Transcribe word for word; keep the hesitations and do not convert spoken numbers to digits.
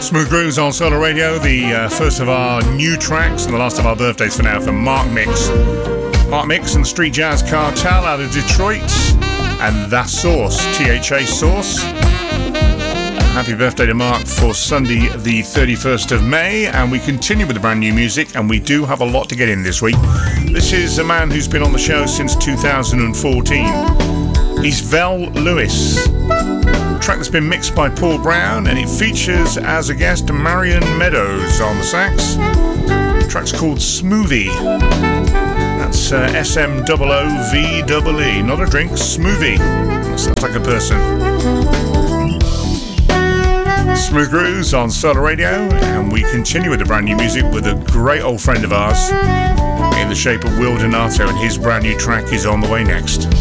Smooth Grooves on Solar Radio, the uh, first of our new tracks and the last of our birthdays for now from Mark Mix. Mark Mix and the Street Jazz Cartel out of Detroit, and That Sauce, T H A Sauce. Happy birthday to Mark for Sunday the thirty-first of May, and we continue with the brand new music, and we do have a lot to get in this week. This is a man who's been on the show since two thousand fourteen. He's Vel Lewis. A track that's been mixed by Paul Brown, and it features as a guest Marion Meadows on the sax. The track's called Smoothie. That's uh, S M O O V E E, not a drink, Smoothie. That sounds like a person. Smooth Grooves on Solar Radio, and we continue with the brand new music with a great old friend of ours in the shape of Will Donato, and his brand new track is on the way next.